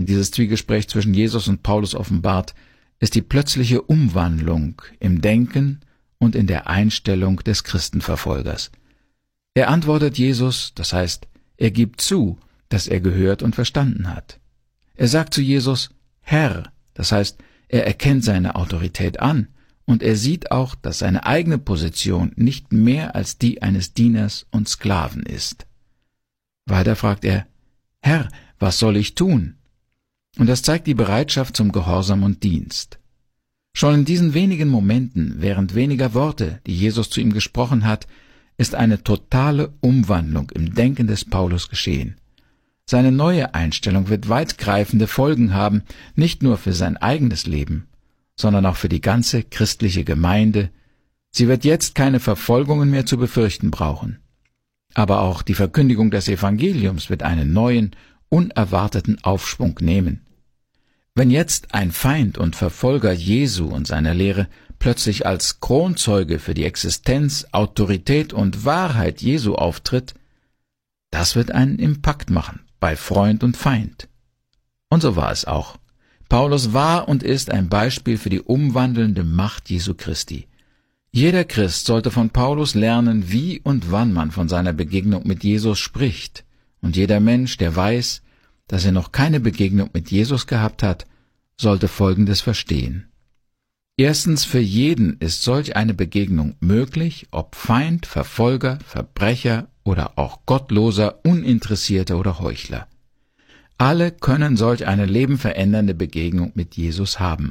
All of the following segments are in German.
dieses Zwiegespräch zwischen Jesus und Paulus offenbart, ist die plötzliche Umwandlung im Denken und in der Einstellung des Christenverfolgers. Er antwortet Jesus, das heißt, er gibt zu, dass er gehört und verstanden hat. Er sagt zu Jesus, Herr, das heißt, er erkennt seine Autorität an und er sieht auch, dass seine eigene Position nicht mehr als die eines Dieners und Sklaven ist. Weiter fragt er, Herr, was soll ich tun? Und das zeigt die Bereitschaft zum Gehorsam und Dienst. Schon in diesen wenigen Momenten, während weniger Worte, die Jesus zu ihm gesprochen hat, ist eine totale Umwandlung im Denken des Paulus geschehen. Seine neue Einstellung wird weitgreifende Folgen haben, nicht nur für sein eigenes Leben, sondern auch für die ganze christliche Gemeinde. Sie wird jetzt keine Verfolgungen mehr zu befürchten brauchen. Aber auch die Verkündigung des Evangeliums wird einen neuen, unerwarteten Aufschwung nehmen. Wenn jetzt ein Feind und Verfolger Jesu und seiner Lehre plötzlich als Kronzeuge für die Existenz, Autorität und Wahrheit Jesu auftritt, das wird einen Impact machen bei Freund und Feind. Und so war es auch. Paulus war und ist ein Beispiel für die umwandelnde Macht Jesu Christi. Jeder Christ sollte von Paulus lernen, wie und wann man von seiner Begegnung mit Jesus spricht. Und jeder Mensch, der weiß, dass er noch keine Begegnung mit Jesus gehabt hat, sollte Folgendes verstehen. Erstens, für jeden ist solch eine Begegnung möglich, ob Feind, Verfolger, Verbrecher oder auch Gottloser, Uninteressierter oder Heuchler. Alle können solch eine lebenverändernde Begegnung mit Jesus haben.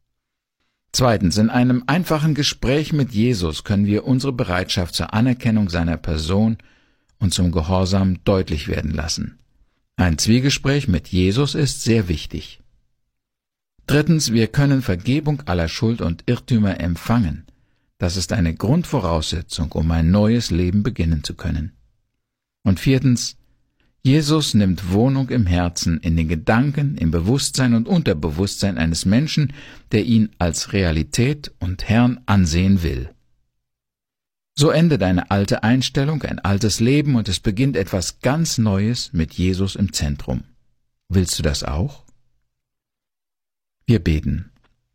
Zweitens, in einem einfachen Gespräch mit Jesus können wir unsere Bereitschaft zur Anerkennung seiner Person und zum Gehorsam deutlich werden lassen. Ein Zwiegespräch mit Jesus ist sehr wichtig. Drittens, wir können Vergebung aller Schuld und Irrtümer empfangen. Das ist eine Grundvoraussetzung, um ein neues Leben beginnen zu können. Und viertens, Jesus nimmt Wohnung im Herzen, in den Gedanken, im Bewusstsein und Unterbewusstsein eines Menschen, der ihn als Realität und Herrn ansehen will. So endet eine alte Einstellung, ein altes Leben und es beginnt etwas ganz Neues mit Jesus im Zentrum. Willst du das auch? Wir beten.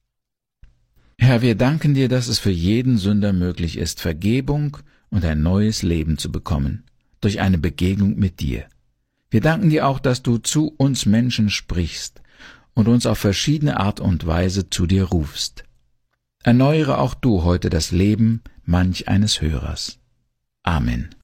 Herr, wir danken dir, dass es für jeden Sünder möglich ist, Vergebung und ein neues Leben zu bekommen, durch eine Begegnung mit dir. Wir danken dir auch, dass du zu uns Menschen sprichst und uns auf verschiedene Art und Weise zu dir rufst. Erneuere auch du heute das Leben manch eines Hörers. Amen.